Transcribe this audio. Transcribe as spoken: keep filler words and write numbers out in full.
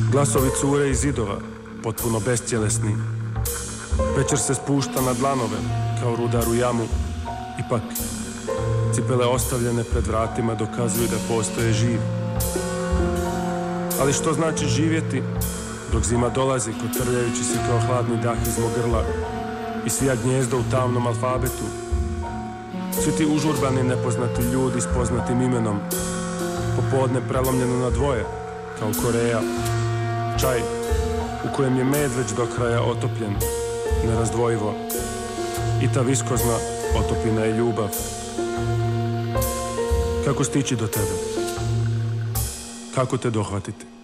Glasovi cure iz zidova, potpuno bestjelesni. Večer se spušta na dlanove, kao rudar u jamu. Ipak, cipele ostavljene pred vratima dokazuju da postoje živ. Ali što znači živjeti, dok zima dolazi kotrljajući se kao hladni dah iz mog grla i svija gnjezda u tamnom alfabetu? Svi ti užurbani nepoznati ljudi s poznatim imenom, popodne prelomljeno na dvoje, kao Koreja. Čaj, u kojem je med već do kraja otopljen, nerazdvojivo. I ta viskozna otopina je ljubav. Kako stići do tebe? Kako te dohvatiti?